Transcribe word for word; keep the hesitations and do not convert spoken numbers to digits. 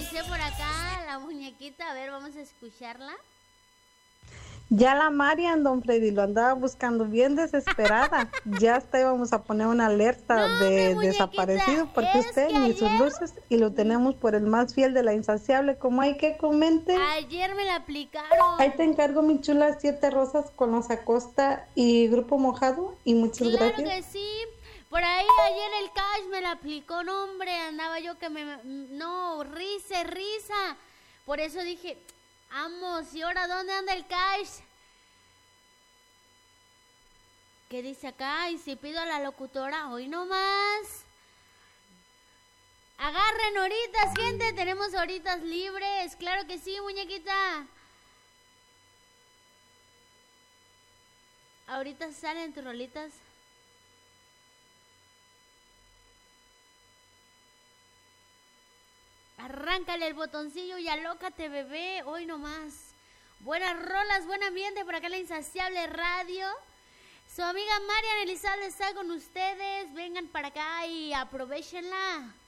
dice por acá la muñequita. A ver, vamos a escucharla. Ya la Marian, don Freddy, lo andaba buscando bien desesperada. Ya hasta íbamos a poner una alerta No, de hombre, desaparecido muñequita, porque es usted que ni sus ayer- luces y lo tenemos por el más fiel de la insaciable. Como hay que comente. Ayer me la aplicaron. Ahí te encargo, mi chula, siete rosas con los Acosta y Grupo Mojado. Y muchas Claro gracias. que sí. Por ahí ayer el cash me la aplicó, no, hombre. Andaba yo que me... No, risa, risa. Por eso dije, vamos, ¿y ahora dónde anda el cash? ¿Qué dice acá? Y si pido a la locutora, hoy no más. Agarren horitas, gente. Tenemos horitas libres. Claro que sí, muñequita. Ahorita salen tus rolitas. Arráncale el botoncillo y alócate, bebé. Hoy nomás. Buenas rolas, buen ambiente por acá en la Insaciable Radio. Su amiga Marian Elizalde está con ustedes. Vengan para acá y aprovechenla.